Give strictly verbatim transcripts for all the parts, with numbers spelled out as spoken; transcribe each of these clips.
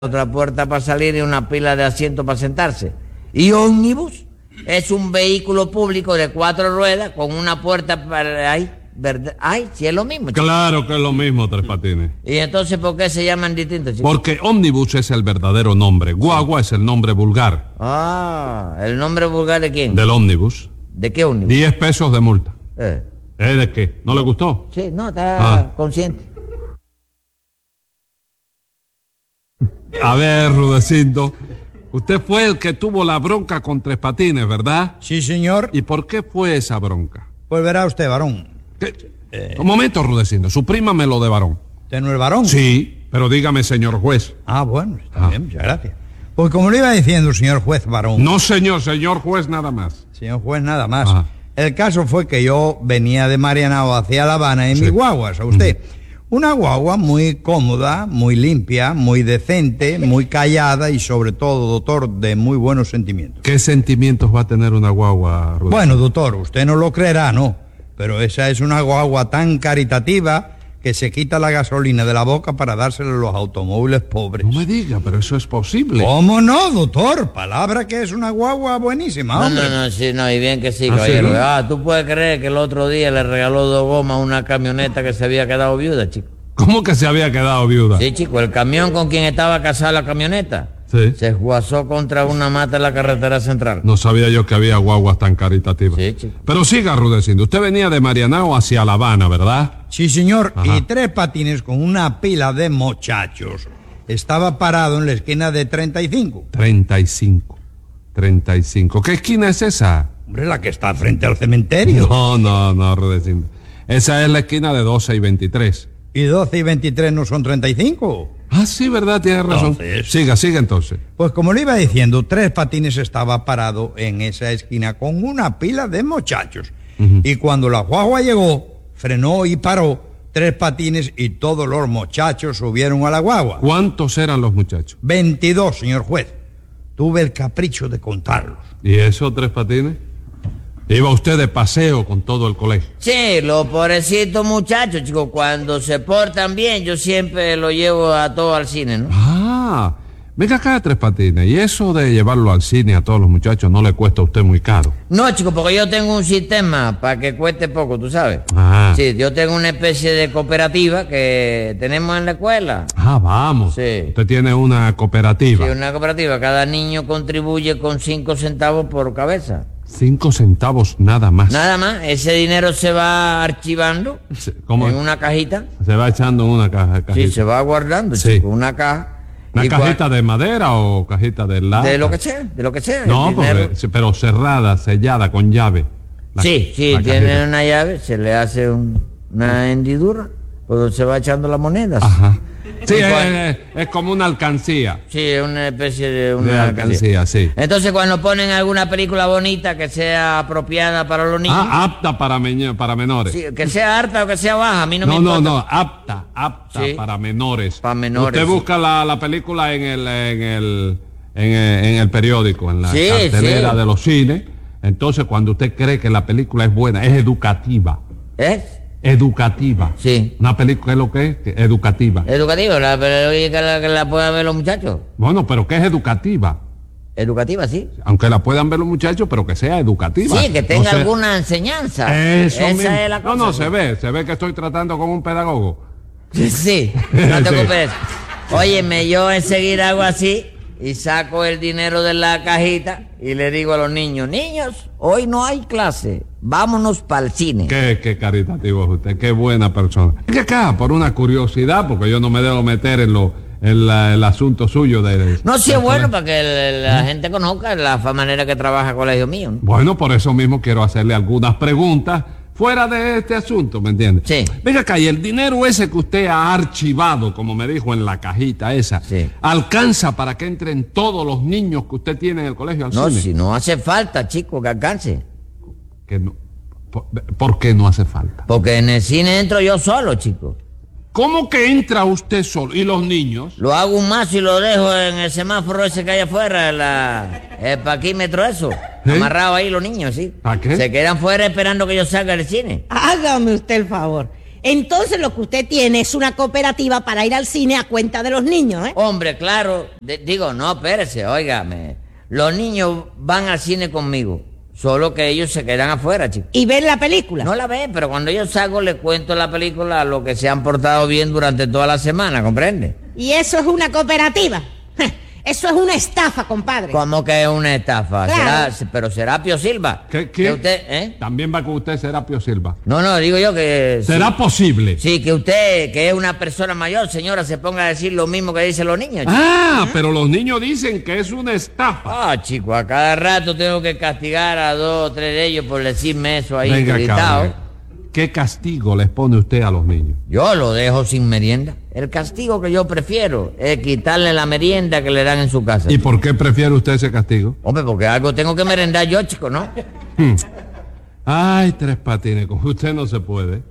otra puerta para salir y una pila de asientos para sentarse. Y ómnibus es un vehículo público de cuatro ruedas con una puerta para ahí, ¿verdad? Ay, sí es lo mismo, chico. Claro que es lo mismo, Tres Patines. ¿Y entonces por qué se llaman distintos, chicos? Porque ómnibus es el verdadero nombre, guagua es el nombre vulgar. Ah, ¿el nombre vulgar de quién? Del ómnibus. ¿De qué ómnibus? Diez pesos de multa. Eh. ¿Eh, de qué? ¿No le gustó? Sí, no, está Ah. consciente. A ver, Rudecindo, usted fue el que tuvo la bronca con Tres Patines, ¿verdad? Sí, señor. ¿Y por qué fue esa bronca? Pues verá usted, varón. ¿Qué? Eh... Un momento, Rudecindo, su prima me lo de varón. ¿Usted no es varón? Sí, pero dígame, señor juez. Ah, bueno, está ah. bien, muchas gracias. Pues como le iba diciendo, señor juez varón. No, señor, señor juez nada más. Señor juez nada más. Ajá. El caso fue que yo venía de Marianao hacia La Habana en sí. mi guagua, ¿sabe usted? Mm. Una guagua muy cómoda, muy limpia, muy decente, muy callada y sobre todo, doctor, de muy buenos sentimientos. ¿Qué sentimientos va a tener una guagua, Rudecindo? Bueno, doctor, usted no lo creerá, ¿no? Pero esa es una guagua tan caritativa que se quita la gasolina de la boca para dársela a los automóviles pobres. No me diga, pero eso es posible. ¿Cómo no, doctor? Palabra que es una guagua buenísima, no, hombre. No, no, sí, no, y bien que sí, ¿Ah, caballero. sí? Ah, tú puedes creer que el otro día le regaló dos gomas a una camioneta que se había quedado viuda, chico. ¿Cómo que se había quedado viuda? Sí, chico, el camión con quien estaba casada la camioneta sí. se esguazó contra una mata en la carretera central. No sabía yo que había guaguas tan caritativas. Sí, chico. Pero siga, Rudecindo, usted venía de Marianao hacia La Habana, ¿verdad? Sí, señor, Ajá. y Tres Patines con una pila de muchachos estaba parado en la esquina de treinta y cinco. treinta y cinco. treinta y cinco. ¿Qué esquina es esa? Hombre, la que está frente al cementerio. No, no, no, Rudecindo. Esa es la esquina de doce y veintitrés. ¿Y doce y veintitrés no son treinta y cinco? Ah, sí, ¿verdad? Tiene razón. Entonces... Siga, siga entonces. Pues como le iba diciendo, Tres Patines estaba parado en esa esquina con una pila de muchachos. Uh-huh. Y cuando la guagua llegó, frenó y paró, Tres Patines y todos los muchachos subieron a la guagua. ¿Cuántos eran los muchachos? veintidós, señor juez. Tuve el capricho de contarlos. ¿Y eso, Tres Patines? ¿Iba usted de paseo con todo el colegio? Sí, los pobrecitos muchachos, chicos, cuando se portan bien, yo siempre los llevo a todos al cine, ¿no? Ah, venga acá, Tres Patines, ¿y eso de llevarlo al cine a todos los muchachos no le cuesta a usted muy caro? No, chicos, porque yo tengo un sistema para que cueste poco, ¿tú sabes? Ah. Sí, yo tengo una especie de cooperativa que tenemos en la escuela. Ah, vamos. Sí. Usted tiene una cooperativa. Sí, una cooperativa. Cada niño contribuye con cinco centavos por cabeza. Cinco centavos nada más. Nada más. Ese dinero se va archivando ¿Cómo? en una cajita. Se va echando en una caja. Cajita. Sí, se va guardando, sí. chico, una caja. ¿Una cajita de madera o cajita de lata? De lo que sea, de lo que sea. No, porque, pero cerrada, sellada, con llave. La, sí, sí, tiene una llave, se le hace un, una hendidura, cuando se va echando las monedas. Ajá. Sí, es, es, es como una alcancía. Sí, es una especie de una de alcancía, alcancía, sí. Entonces, cuando ponen alguna película bonita que sea apropiada para los niños... Ah, apta para, me, para menores. Sí, que sea harta o que sea baja, a mí no, no me importa. No, no, apta, apta sí. para menores. Para menores. Usted sí. busca la, la película en el, en el, en el, en el periódico, en la sí, cartelera sí. de los cines. Entonces, cuando usted cree que la película es buena, es educativa. ¿Es? Educativa. Sí. Una película es lo que es, educativa. Educativa, la, pero que la, que la puedan ver los muchachos. Bueno, pero ¿qué es educativa? Educativa, sí. Aunque la puedan ver los muchachos, pero que sea educativa. Sí, que tenga no sé... alguna enseñanza. Eso Esa mismo. es la cosa. No, no, se ve, se ve que estoy tratando con un pedagogo. Sí, no te sí. preocupes. Óyeme, yo enseguida hago así y saco el dinero de la cajita y le digo a los niños, niños, hoy no hay clase, vámonos para el cine. Qué, qué caritativo es usted, qué buena persona. Es que acá, por una curiosidad, porque yo no me debo meter en lo, en la, el asunto suyo de... No, sí es bueno para que el, la gente conozca la manera que trabaja el colegio mío, ¿no? Bueno, por eso mismo quiero hacerle algunas preguntas fuera de este asunto, ¿me entiende? Sí. Venga acá, y el dinero ese que usted ha archivado, como me dijo en la cajita esa, sí. ¿alcanza para que entren todos los niños que usted tiene en el colegio al no, cine? No, si no hace falta, chico, que alcance. Que no. ¿Por, ¿Por qué no hace falta? Porque en el cine entro yo solo, chico. ¿Cómo que entra usted solo? ¿Y los niños? Lo hago un mazo y lo dejo en el semáforo ese que hay afuera, la, el paquímetro eso. ¿Eh? Amarrado ahí los niños, ¿sí? ¿A qué? Se quedan fuera esperando que yo salga del cine. Hágame usted el favor. Entonces lo que usted tiene es una cooperativa para ir al cine a cuenta de los niños, ¿eh? Hombre, claro. De- digo, no, espérese, óigame. Los niños van al cine conmigo. Solo que ellos se quedan afuera, chicos. Y ver la película. No la ven, pero cuando yo salgo les cuento la película a lo que se han portado bien durante toda la semana, ¿comprende? ¿Y eso es una cooperativa? Eso es una estafa, compadre. ¿Cómo que es una estafa? Claro. ¿Será, pero será Pío Silva. ¿Qué? Que qué? usted, ¿eh? También va con usted Serapio Silva. No, no, digo yo que... ¿Será sí, posible? sí, que usted, que es una persona mayor, señora, se ponga a decir lo mismo que dicen los niños. chico. Ah, pero los niños dicen que es una estafa. Ah, chico, a cada rato tengo que castigar a dos o tres de ellos por decirme eso ahí Venga acá, gritado. venga. ¿Qué castigo les pone usted a los niños? Yo lo dejo sin merienda. El castigo que yo prefiero es quitarle la merienda que le dan en su casa. ¿Y por qué prefiere usted ese castigo? Hombre, porque algo tengo que merendar yo, chico, ¿no? Hmm. Ay, Tres Patines, con usted no se puede.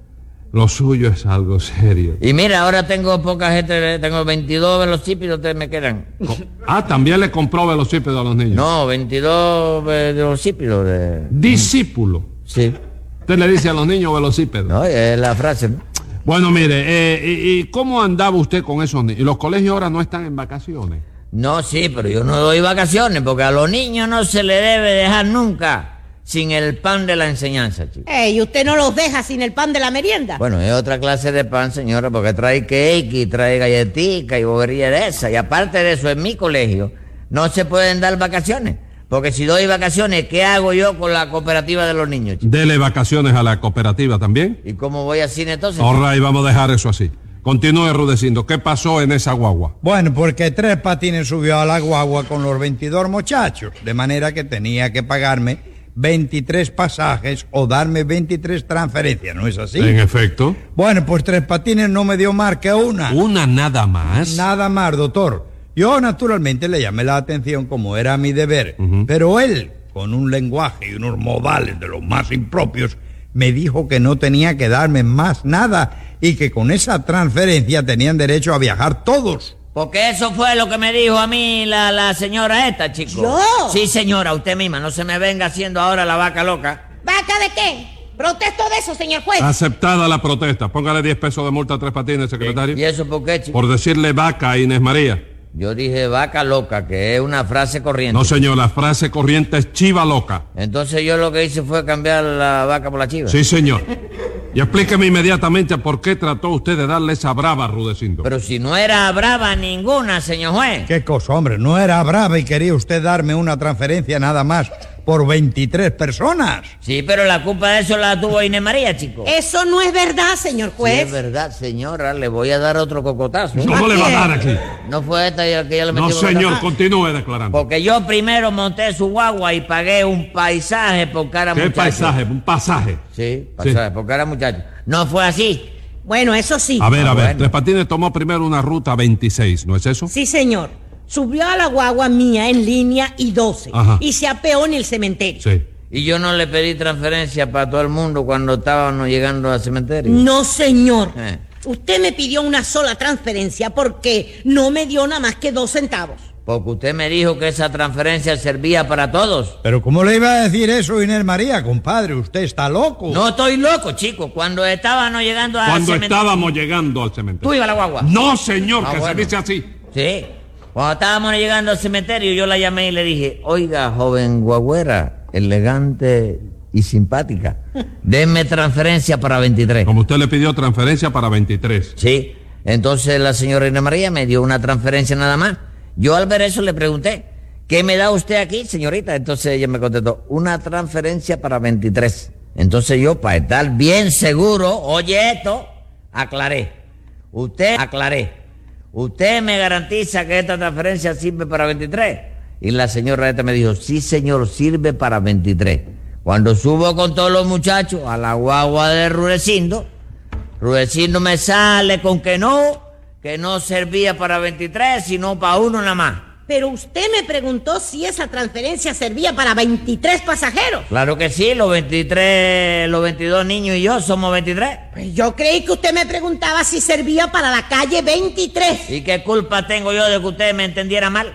Lo suyo es algo serio. Y mira, ahora tengo poca gente, tengo veintidós velocípedos, ustedes me quedan. Ah, también le compró velocípedo a los niños. No, veintidós velocípedos de... Discípulo. Sí. Usted le dice a los niños velocípedo. No, es la frase, ¿no? Bueno, mire, eh, y, y cómo andaba usted con esos niños? ¿Y los colegios ahora no están en vacaciones? No, sí, pero yo no doy vacaciones, porque a los niños no se les debe dejar nunca sin el pan de la enseñanza, chico. Ey, ¿y usted no los deja sin el pan de la merienda? Bueno, es otra clase de pan, señora, porque trae cake y trae galletica y bobería de esa. Y aparte de eso, en mi colegio no se pueden dar vacaciones. Porque si doy vacaciones, ¿qué hago yo con la cooperativa de los niños, chico? Dele vacaciones a la cooperativa también. ¿Y cómo voy al cine entonces? All right, vamos a dejar eso así. Continúe, Rudecindo. ¿Qué pasó en esa guagua? Bueno, porque Tres Patines subió a la guagua con los veintidós muchachos, de manera que tenía que pagarme veintitrés pasajes o darme veintitrés transferencias, ¿no es así? En efecto. Bueno, pues Tres Patines no me dio más que una. Una nada más. Nada más, doctor. Yo naturalmente le llamé la atención como era mi deber, Ujú. pero él, con un lenguaje y unos modales de los más impropios, me dijo que no tenía que darme más nada y que con esa transferencia tenían derecho a viajar todos. Porque eso fue lo que me dijo a mí la, la señora esta, chico. ¿Yo? Sí, señora, usted misma. No se me venga haciendo ahora la vaca loca. ¿Vaca de qué? Protesto de eso, señor juez. Aceptada la protesta. Póngale diez pesos de multa a Tres Patines, secretario. ¿Y eso por qué, chico? Por decirle vaca a Inés María. Yo dije vaca loca, que es una frase corriente. No, señor, la frase corriente es chiva loca. Entonces yo lo que hice fue cambiar la vaca por la chiva. Sí, señor. Y explíqueme inmediatamente por qué trató usted de darle esa brava a Rudecindo. Pero si no era brava ninguna, señor juez. ¿Qué cosa, hombre? No era brava y quería usted darme una transferencia nada más por veintitrés personas. Sí, pero la culpa de eso la tuvo Inés María, chico. Eso no es verdad, señor Sí, juez. es verdad, señora, le voy a dar otro cocotazo. ¿Cómo le va a dar aquí? ¿No fue esta la que ya le No, metió señor, cocotazo? continúe declarando. Porque yo primero monté su guagua y pagué un paisaje por cada ¿Qué muchacho. paisaje? Un pasaje. Sí, paisaje por cada muchacho. No fue así. Bueno, eso sí. A ver, Ah, a ver. bueno. Tres Patines tomó primero una ruta veintiséis, ¿no es eso? Sí, señor. Subió a la guagua mía en línea y doce. Ajá. Y se apeó en el cementerio. Sí. Y yo no le pedí transferencia para todo el mundo cuando estábamos llegando al cementerio. No, señor. Eh. Usted me pidió una sola transferencia porque no me dio nada más que dos centavos. Porque usted me dijo que esa transferencia servía para todos. Pero ¿cómo le iba a decir eso, Inés María, compadre? Usted está loco. No estoy loco, chico. Cuando estábamos llegando al Cuando cementerio... estábamos llegando al ¿Tú cementerio. ibas a la guagua? No, señor, Ah, que bueno. se dice así. Sí. Cuando estábamos llegando al cementerio, yo la llamé y le dije, oiga, joven guagüera, elegante y simpática, denme transferencia para veintitrés. Como usted le pidió transferencia para veintitrés. Sí. Entonces la señora Inés María me dio una transferencia nada más. Yo al ver eso le pregunté, ¿qué me da usted aquí, señorita? Entonces ella me contestó, una transferencia para veintitrés. Entonces yo, para estar bien seguro, oye esto, aclaré. Usted, aclaré. ¿Usted me garantiza que esta transferencia sirve para veintitrés? Y la señora esta me dijo, sí, señor, sirve para veintitrés. Cuando subo con todos los muchachos a la guagua de Rudecindo, Rudecindo me sale con que no, que no servía para veintitrés, sino para uno nada más. Pero usted me preguntó si esa transferencia servía para veintitrés pasajeros. Claro que sí, los veintitrés, los veintidós niños y yo somos veintitrés. Pues yo creí que usted me preguntaba si servía para la calle veintitrés. ¿Y qué culpa tengo yo de que usted me entendiera mal?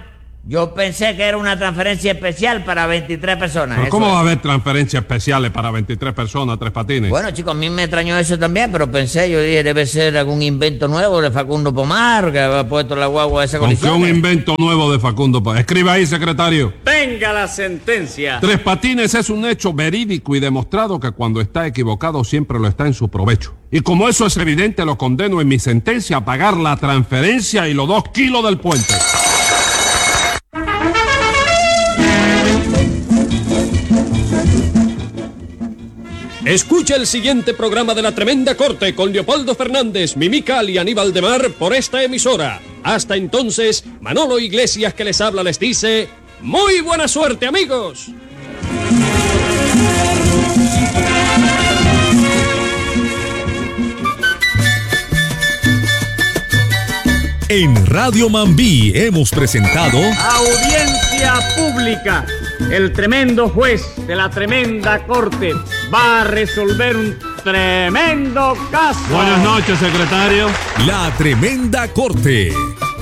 Yo pensé que era una transferencia especial para veintitrés personas. ¿Pero eso cómo es. va a haber transferencias especiales para veintitrés personas, Tres Patines? Bueno, chicos, a mí me extrañó eso también, pero pensé, yo dije, debe ser algún invento nuevo de Facundo Pomar, que ha puesto la guagua a esa ¿Con qué colisión. un invento nuevo de Facundo Pomar? Escriba ahí, secretario. Venga la sentencia. Tres Patines es un hecho verídico y demostrado que cuando está equivocado siempre lo está en su provecho. Y como eso es evidente, lo condeno en mi sentencia a pagar la transferencia y los dos kilos del puente. Escucha el siguiente programa de La Tremenda Corte con Leopoldo Fernández, Mimical y Aníbal de Mar por esta emisora. Hasta entonces, Manolo Iglesias que les habla les dice, ¡muy buena suerte, amigos! En Radio Mambí hemos presentado Audiencia pública. El tremendo juez de la tremenda corte va a resolver un tremendo caso. Buenas noches, secretario. La Tremenda Corte.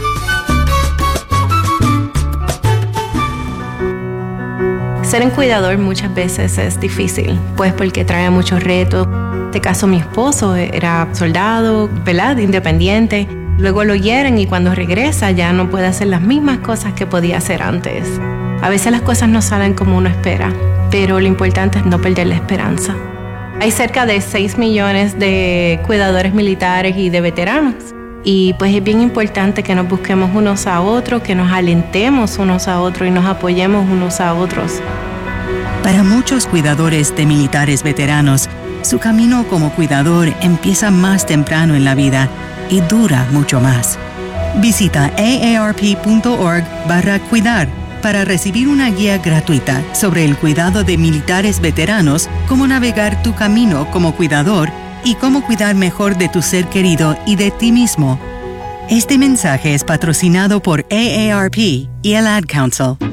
Ser un cuidador muchas veces es difícil, pues porque trae muchos retos. En este caso, mi esposo era soldado, ¿verdad? Independiente. Luego lo hieren y cuando regresa ya no puede hacer las mismas cosas que podía hacer antes. A veces las cosas no salen como uno espera, pero lo importante es no perder la esperanza. Hay cerca de seis millones de cuidadores militares y de veteranos. Y pues es bien importante que nos busquemos unos a otros, que nos alentemos unos a otros y nos apoyemos unos a otros. Para muchos cuidadores de militares veteranos, su camino como cuidador empieza más temprano en la vida y dura mucho más. Visita a a r p punto org barra cuidar para recibir una guía gratuita sobre el cuidado de militares veteranos, cómo navegar tu camino como cuidador y cómo cuidar mejor de tu ser querido y de ti mismo. Este mensaje es patrocinado por A A R P y el Ad Council.